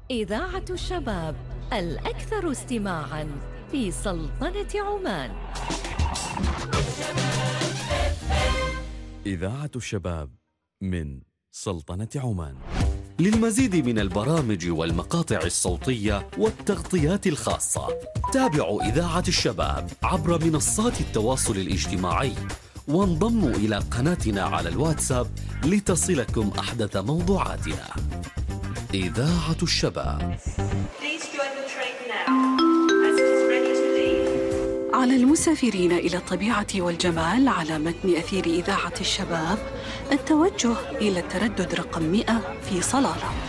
إذاعة الشباب الأكثر استماعاً في سلطنة عمان. إذاعة الشباب من سلطنة عمان. للمزيد من البرامج والمقاطع الصوتية والتغطيات الخاصة تابعوا إذاعة الشباب عبر منصات التواصل الاجتماعي، وانضموا إلى قناتنا على الواتساب لتصلكم أحدث موضوعاتنا. إذاعة الشباب. على المسافرين إلى الطبيعة والجمال على متن أثير إذاعة الشباب التوجه إلى التردد رقم 100 في صلالة.